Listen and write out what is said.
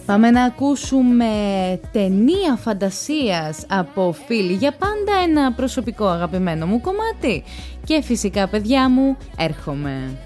Πάμε να ακούσουμε ταινία φαντασίας από Φίλοι για πάντα, ένα προσωπικό αγαπημένο μου κομμάτι. Και φυσικά, παιδιά μου, έρχομαι.